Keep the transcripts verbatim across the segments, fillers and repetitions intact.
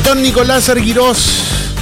Don Nicolás Arguirós,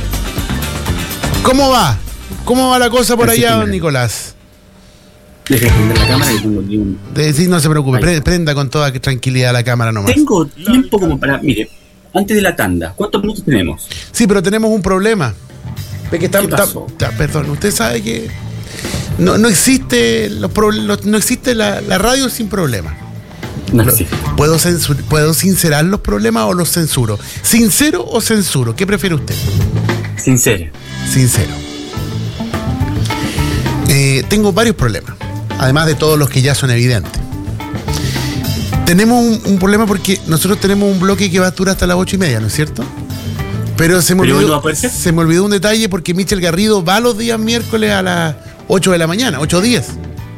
¿cómo va? ¿Cómo va la cosa por allá, don Nicolás? Deja de prender la cámara y tengo aquí un... De, sí, no se preocupe, pre, prenda con toda tranquilidad la cámara nomás. Tengo tiempo como para... Mire, antes de la tanda, ¿cuántos minutos tenemos? Sí, pero tenemos un problema. Que está, ¿Qué pasó? Está, está, perdón, usted sabe que no, no existe los, los, no existe la, la radio sin problemas. No existe. ¿Puedo, censur, ¿Puedo sincerar los problemas o los censuro? ¿Sincero o censuro? ¿Qué prefiere usted? Sincero. Sincero. Eh, tengo varios problemas, además de todos los que ya son evidentes. Tenemos un, un problema porque nosotros tenemos un bloque que va a durar hasta las ocho y media, ¿no es cierto? Pero se me, ¿Pero olvidó, no va a ser? se me olvidó un detalle porque Michel Garrido va los días miércoles a las ocho de la mañana, ocho diez.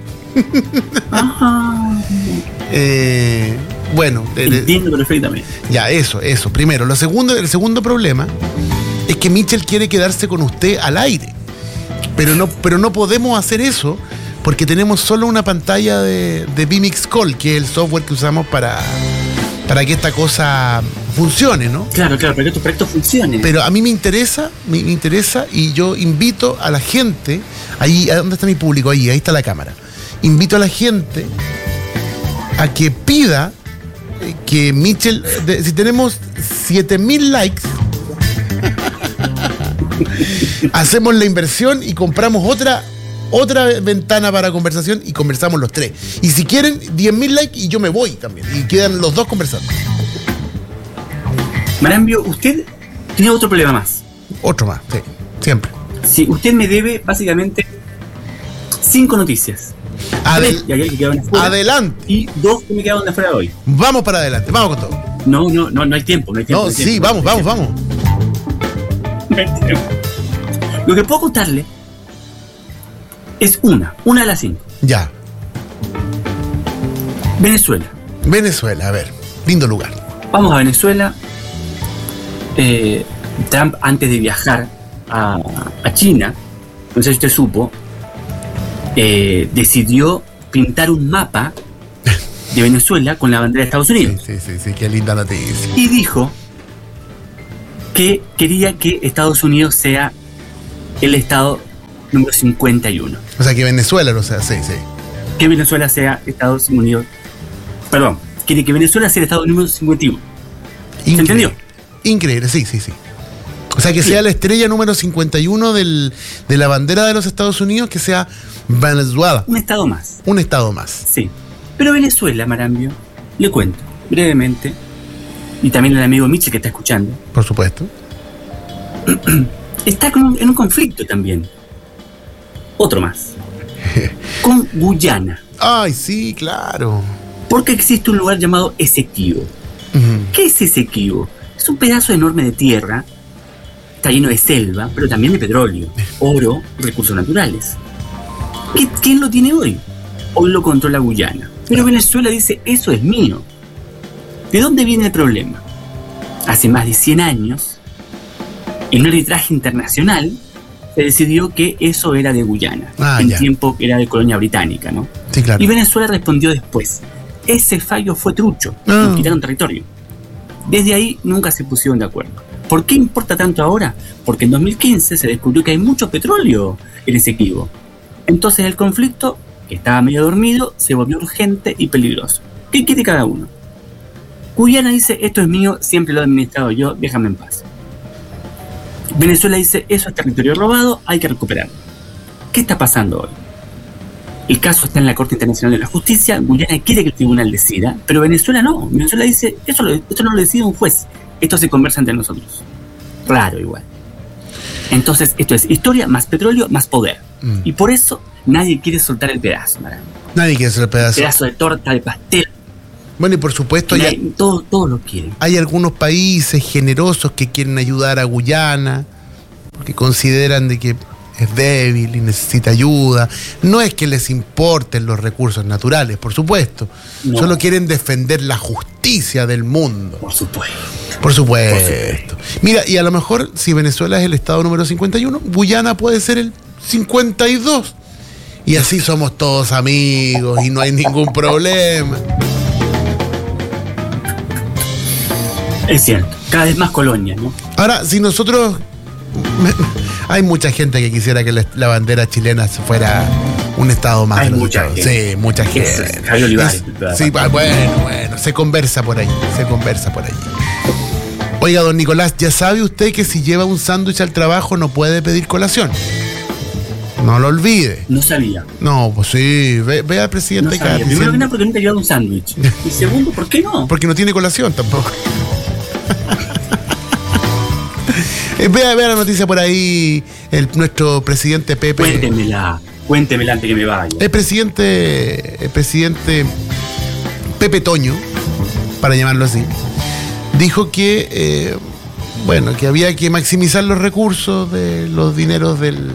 Ajá. eh, bueno. Entiendo perfectamente. Ya, eso, eso. Primero. Lo segundo, el segundo problema es que Michel quiere quedarse con usted al aire. Pero no, pero no podemos hacer eso porque tenemos solo una pantalla de, de vMix Call, que es el software que usamos para, para que esta cosa funcione, ¿no? Claro, claro, para que estos proyectos funcionen. Pero a mí me interesa, me, me interesa y yo invito a la gente, ahí, ¿dónde está mi público? Ahí, ahí está la cámara. Invito a la gente a que pida que Michel, de, si tenemos siete mil likes, hacemos la inversión y compramos otra otra ventana para conversación y conversamos los tres. Y si quieren, diez mil likes y yo me voy también. Y quedan los dos conversando. Marambio, usted tiene otro problema más. Otro más, sí, siempre. Sí, usted me debe básicamente cinco noticias. Adel- y ayer que quedaron afuera, adelante. Y dos que me quedaron de afuera hoy. Vamos para adelante, vamos con todo. No, no, no, no hay tiempo. No, hay tiempo, No, no hay sí, tiempo, vamos, no hay vamos, tiempo. vamos. No hay tiempo. Lo que puedo contarle es una, una de las cinco. Ya. Venezuela. Venezuela, a ver, lindo lugar. Vamos a Venezuela. Eh, Trump, antes de viajar a, a China, no sé si usted supo, eh, decidió pintar un mapa de Venezuela con la bandera de Estados Unidos. Sí, sí, sí, sí, qué linda noticia. Y dijo que quería que Estados Unidos sea el estado número cincuenta y uno. O sea, que Venezuela lo sea, sí, sí. Que Venezuela sea Estados Unidos. Perdón, quiere que Venezuela sea el estado número cincuenta y uno. ¿Se Increíble. entendió? Increíble, sí, sí, sí. O sea, que Sí. sea la estrella número cincuenta y uno del, de la bandera de los Estados Unidos, que sea Venezuela. Un estado más. Un estado más. Sí. Pero Venezuela, Marambio, le cuento brevemente, y también al amigo Michel que está escuchando, Por supuesto. está con un- en un conflicto también. Otro más. Con Guyana. Ay, sí, claro. Porque existe un lugar llamado Esequibo. Ujú. ¿Qué es Esequibo? Es un pedazo enorme de tierra, está lleno de selva, pero también de petróleo, oro, recursos naturales. ¿Qué- ¿Quién lo tiene hoy? Hoy lo controla Guyana. Pero Venezuela dice, eso es mío. ¿De dónde viene el problema? Hace más de cien años, en un arbitraje internacional, se decidió que eso era de Guyana. Ah, en ya. tiempo que era de colonia británica, ¿no? Sí, claro. Y Venezuela respondió después. Ese fallo fue trucho. Ah. Nos quitaron territorio. Desde ahí nunca se pusieron de acuerdo. ¿Por qué importa tanto ahora? Porque en dos mil quince se descubrió que hay mucho petróleo en Esequibo. Entonces el conflicto, que estaba medio dormido, se volvió urgente y peligroso. ¿Qué quiere cada uno? Guyana dice, esto es mío, siempre lo he administrado yo, déjame en paz. Venezuela dice, eso es territorio robado, hay que recuperarlo. ¿Qué está pasando hoy? El caso está en la Corte Internacional de la Justicia, Guyana quiere que el tribunal decida, pero Venezuela no. Venezuela dice, eso lo, esto no lo decide un juez, esto se conversa entre nosotros. Raro igual. Entonces, esto es historia más petróleo más poder. Mm. Y por eso nadie quiere soltar el pedazo, Marán. Nadie quiere hacer el pedazo. Pedazo de torta, de pastel. Bueno, y por supuesto, ya Nadie- Todos todos lo quieren. hay algunos países generosos que quieren ayudar a Guyana, porque consideran de que es débil y necesita ayuda. No es que les importen los recursos naturales, por supuesto. No. Solo quieren defender la justicia del mundo. Por supuesto. Por supuesto. Mira, y a lo mejor si Venezuela es el estado número cincuenta y uno, Guyana puede ser el cincuenta y dos. Y así somos todos amigos y no hay ningún problema. Es cierto, cada vez más colonias, ¿no? Ahora, si nosotros... Hay mucha gente que quisiera que la bandera chilena fuera un estado más. Hay de los mucha estados. gente. Sí, mucha gente. Es Javier Olivares. Es, sí, bueno, bueno, se conversa por ahí, se conversa por ahí. Oiga, don Nicolás, ¿ya sabe usted que si lleva un sándwich al trabajo no puede pedir colación? No lo olvide. No sabía. No, pues sí, ve, ve al presidente. No sabía. Primero que nada porque nunca he llevado un sándwich. Y segundo, ¿por qué no? Porque no tiene colación tampoco. Vea, vea la noticia por ahí, el, nuestro presidente Pepe. Cuéntemela, cuéntemela antes que me vaya. El presidente, el presidente Pepe Toño, para llamarlo así, dijo que, eh, bueno, que había que maximizar los recursos de los dineros del,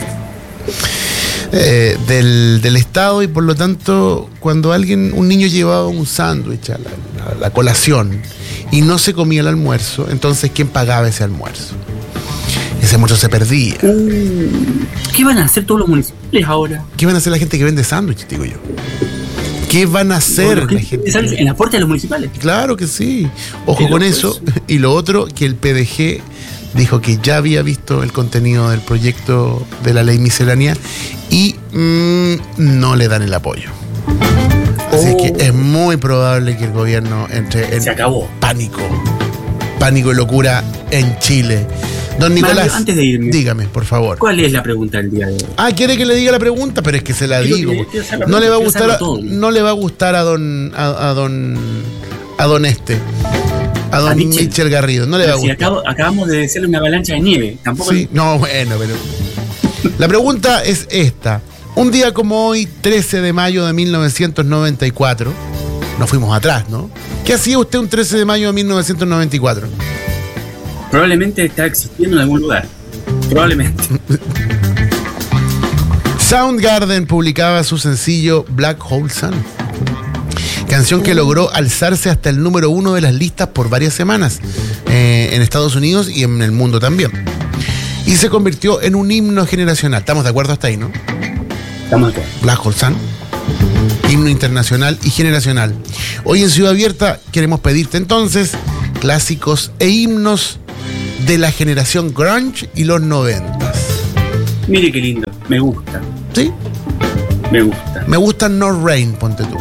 eh, del, del Estado y por lo tanto, cuando alguien, un niño llevaba un sándwich a la, a la colación y no se comía el almuerzo, entonces ¿quién pagaba ese almuerzo? Ese almuerzo se perdía. Uh, ¿Qué van a hacer todos los municipales ahora? ¿Qué van a hacer la gente que vende sándwiches, digo yo? ¿Qué van a hacer la gente? ¿En la puerta de los municipales? Claro que sí. Ojo con eso. Y lo otro, que el P D G dijo que ya había visto el contenido del proyecto de la ley miscelánea y mmm, no le dan el apoyo. Así oh. es que es muy probable que el gobierno entre en Se acabó. pánico. Pánico y locura en Chile. Don Nicolás, Mario, antes de irme, dígame, por favor. ¿Cuál es la pregunta del día de hoy? Ah, ¿quiere que le diga la pregunta? Pero es que se la digo. Que, la no le va a gustar a, no le va a gustar a don a, a don a don este. A don a Michel. Michel Garrido, no le pero va a gustar. Si acabo, acabamos de decirle una avalancha de nieve, tampoco. Sí, no, bueno, pero la pregunta es esta. Un día como hoy, trece de mayo de mil novecientos noventa y cuatro, nos fuimos atrás, ¿no? ¿Qué hacía usted un trece de mayo de mil novecientos noventa y cuatro? Probablemente está existiendo en algún lugar. Probablemente. Soundgarden publicaba su sencillo Black Hole Sun, canción que logró alzarse hasta el número uno de las listas por varias semanas eh, en Estados Unidos y en el mundo también. Y se convirtió en un himno generacional. ¿Estamos de acuerdo hasta ahí, no? Estamos de acuerdo. Black Hole Sun, himno internacional y generacional. Hoy en Ciudad Abierta queremos pedirte entonces clásicos e himnos de la generación grunge y los noventas. Mire qué lindo, me gusta. ¿Sí? Me gusta. Me gusta No Rain, ponte tú.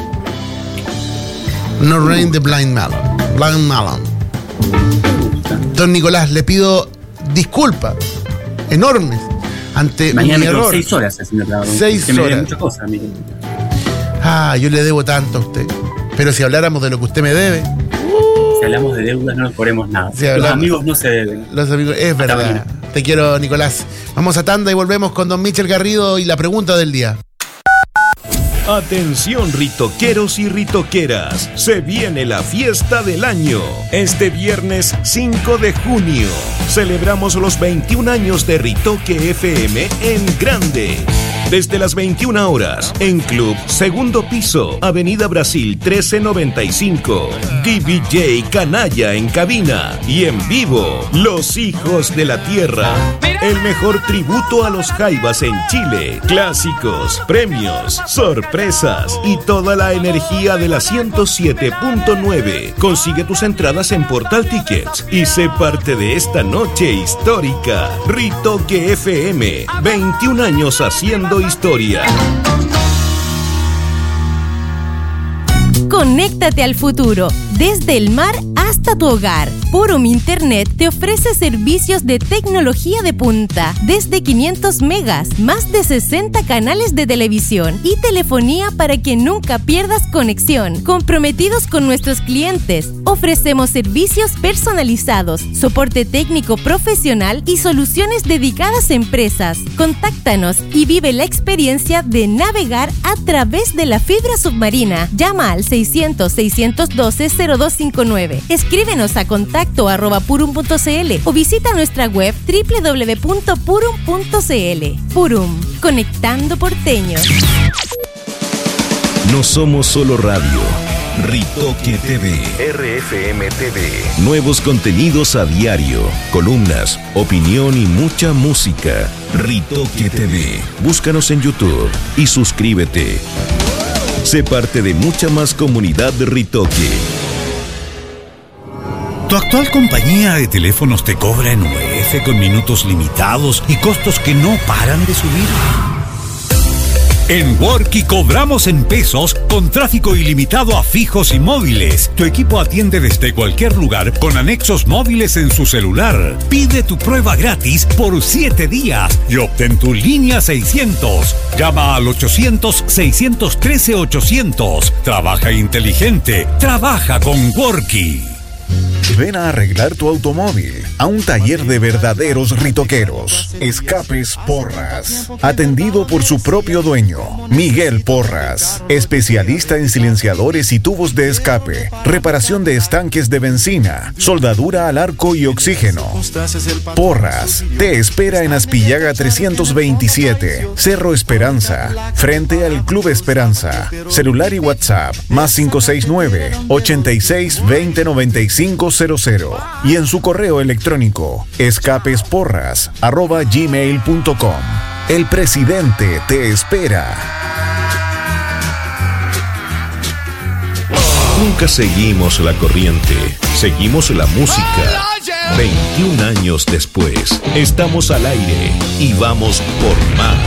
No Rain de Blind Melon. Blind Melon. Don Nicolás, le pido disculpas enormes ante Mañana mi me error. seis horas haciendo trabajo. Seis que me horas. debe muchas cosas, amigo. Ah, yo le debo tanto a usted. Pero si habláramos de lo que usted me debe. Si hablamos de deudas no nos cobremos nada. Si hablamos, los amigos no se deben. Los amigos, es verdad. Mañana. Te quiero, Nicolás. Vamos a tanda y volvemos con don Michel Garrido y la pregunta del día. Atención ritoqueros y ritoqueras, se viene la fiesta del año. Este viernes cinco de junio celebramos los veintiún años de Ritoque F M en grande. Desde las veintiuna horas, en Club Segundo Piso, Avenida Brasil trece noventa y cinco. D J Canalla en cabina y en vivo, Los Hijos de la Tierra. El mejor tributo a los jaivas en Chile. Clásicos, premios, sorpresas y toda la energía de la ciento siete punto nueve. Consigue tus entradas en Portal Tickets y sé parte de esta noche histórica. Ritoque F M, veintiún años haciendo historia. Conéctate al futuro, desde el mar hasta tu hogar. Purum Internet te ofrece servicios de tecnología de punta, desde quinientos megas, más de sesenta canales de televisión y telefonía para que nunca pierdas conexión. Comprometidos con nuestros clientes, ofrecemos servicios personalizados, soporte técnico profesional y soluciones dedicadas a empresas. Contáctanos y vive la experiencia de navegar a través de la fibra submarina. Llama al seiscientos, seiscientos doce, cero dos cinco nueve. Escríbenos a contacto arroba purum punto cl o visita nuestra web doble u doble u doble u punto purum punto cl. Purum, conectando porteños. No somos solo radio. Ritoque T V, R F M T V. Nuevos contenidos a diario, columnas, opinión y mucha música. Ritoque T V. Búscanos en YouTube y suscríbete. Sé parte de mucha más comunidad de Ritoque. ¿Tu actual compañía de teléfonos te cobra en U F con minutos limitados y costos que no paran de subir? En Worky cobramos en pesos con tráfico ilimitado a fijos y móviles. Tu equipo atiende desde cualquier lugar con anexos móviles en su celular. Pide tu prueba gratis por siete días y obtén tu línea seiscientos. Llama al ochocientos, seiscientos trece, ochocientos. Trabaja inteligente. Trabaja con Worky. Ven a arreglar tu automóvil a un taller de verdaderos ritoqueros. Escapes Porras. Atendido por su propio dueño, Miguel Porras. Especialista en silenciadores y tubos de escape, reparación de estanques de benzina, soldadura al arco y oxígeno. Porras te espera en Aspillaga trescientos veintisiete, Cerro Esperanza, frente al Club Esperanza. Celular y WhatsApp más cinco seis nueve, ochenta y seis, veinte, noventa y cinco cero cero y en su correo electrónico escapesporras arroba gmail punto com. El presidente te espera. Nunca seguimos la corriente, seguimos la música. veintiún años después, estamos al aire y vamos por más.